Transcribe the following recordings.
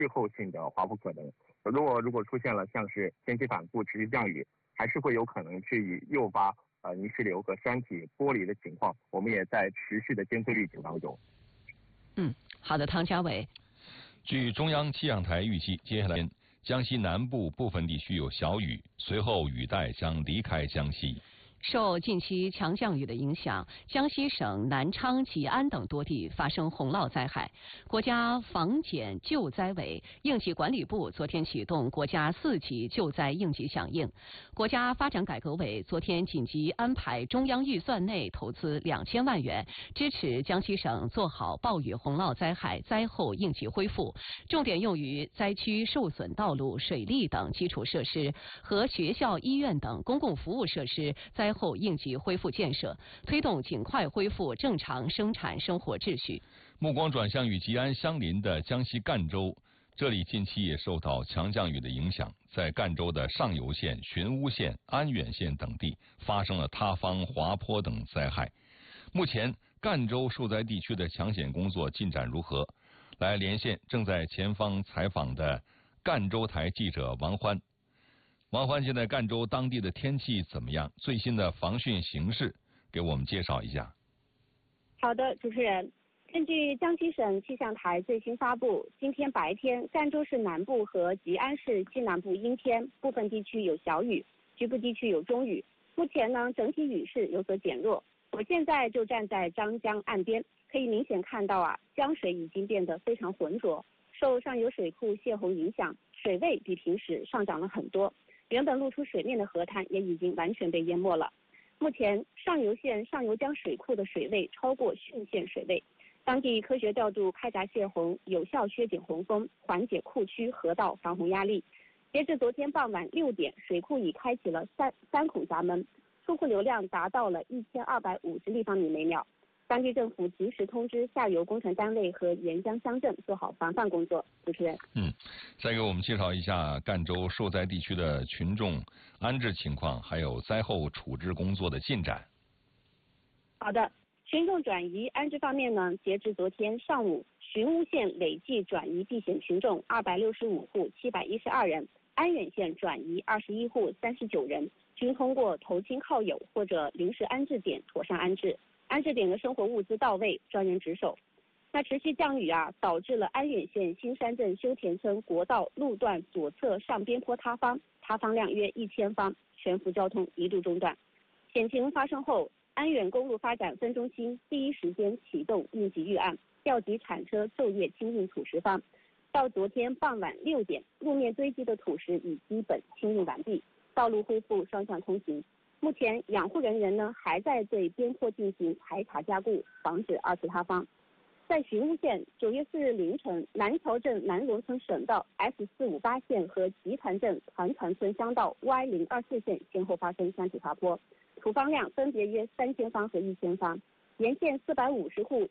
气候性的滑坡可能。如果出现了像是天气反复、持续降雨，还是会有可能去诱发泥石流和山体剥离的情况。我们也在持续的监测预警当中。 好的，汤家伟。 据中央气象台预计，接下来江西南部部分地区有小雨，随后雨带将离开江西。 受近期强降雨的影响，江西省南昌、吉安等多地发生洪涝灾害。国家防检救灾委、应急管理部昨天启动国家4级救灾应急响应。国家发展改革委昨天紧急安排中央预算内投资2000万元，支持江西省做好暴雨洪涝灾害灾后应急恢复，重点用于灾区受损道路、水利等基础设施和学校、医院等公共服务设施灾后应急恢复建设，推动尽快恢复正常生产生活秩序。 目光转向与吉安相邻的江西赣州，这里近期也受到强降雨的影响，在赣州的上游县、寻乌县、安远县等地发生了塌方、滑坡等灾害。目前赣州受灾地区的抢险工作进展如何？来连线正在前方采访的赣州台记者王欢。王欢，现在赣州当地的天气怎么样？最新的防汛形势给我们介绍一下。 好的，主持人，根据江西省气象台最新发布，今天白天赣州市南部和吉安市西南部阴天，部分地区有小雨，局部地区有中雨。目前呢，整体雨势有所减弱。我现在就站在张江岸边，可以明显看到江水已经变得非常浑浊，受上游水库泄洪影响，水位比平时上涨了很多。原本露出水面的河滩也已经完全被淹没了。目前上游县上游江水库的水位超过汛县水位，当地科学调度开闸泄洪，有效削减洪峰，缓解库区河道防洪压力。截至昨天傍晚6点，水库已开启了三孔闸门，出库流量达到了1250立方米每秒。当地政府及时通知下游工程单位和沿江乡镇做好防范工作。主持人， 再给我们介绍一下赣州受灾地区的群众安置情况，还有灾后处置工作的进展。 好的，群众转移安置方面呢，截至昨天上午，寻乌县累计转移避险群众265户712人，安远县转移21户39人，均通过投亲靠友或者临时安置点妥善安置。安置点的生活物资到位，专人值守。那持续降雨导致了安远县新山镇修田村国道路段左侧上边坡塌方，塌方量约1000方，全幅交通一度中断。险情发生后，安远公路发展分中心第一时间启动应急预案，调集铲车昼夜清运土石方。到昨天傍晚6点，路面堆积的土石已基本清运完毕，道路恢复双向通行。目前养护人员呢还在对边坡进行排查加固，防止二次塌方。在寻乌县9月4日凌晨，南桥镇南荣村省道 S458 线和集团镇团团村乡道 Y024 线先后发生山体滑坡，土方量分别约3000方和1000方，沿线450户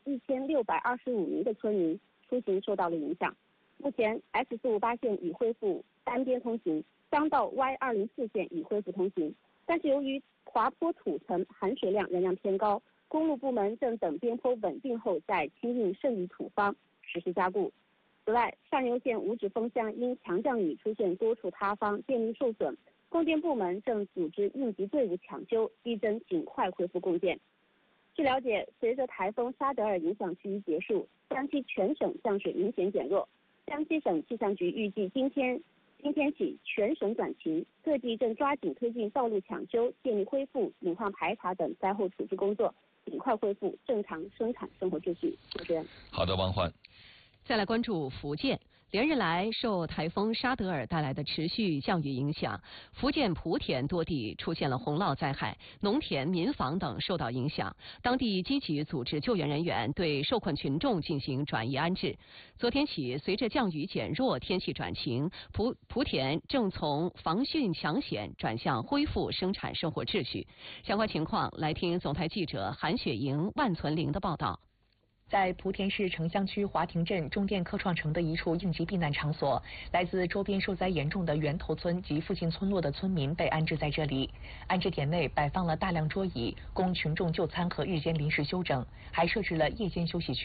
1625名的村民出行受到了影响。目前 S458 线已恢复单边通行，乡道 Y204 线已恢复通行。但是由于滑坡土层含水量仍然偏高，公路部门正等边坡稳定后再清运剩余土方，实施加固。此外，上游县五指峰乡因强降雨出现多处塌方，电力受损，供电部门正组织应急队伍抢修，力争尽快恢复供电。据了解，随着台风沙德尔影响区域结束，江西全省降水明显减弱。江西省气象局预计今天起全省转晴，各地正抓紧推进道路抢修、电力恢复、隐患排查等灾后处置工作，尽快恢复正常生产生活秩序。主持人， 好的，王焕。 再来关注福建，连日来受台风沙德尔带来的持续降雨影响，福建莆田多地出现了洪涝灾害，农田、民房等受到影响。当地积极组织救援人员对受困群众进行转移安置。昨天起，随着降雨减弱，天气转晴，莆田正从防汛抢险转向恢复生产生活秩序。相关情况，来听总台记者韩雪莹、万存玲的报道。 在莆田市城乡区华亭镇中电科创城的一处应急避难场所，来自周边受灾严重的源头村及附近村落的村民被安置在这里。安置点内摆放了大量桌椅，供群众就餐和日间临时休整，还设置了夜间休息区。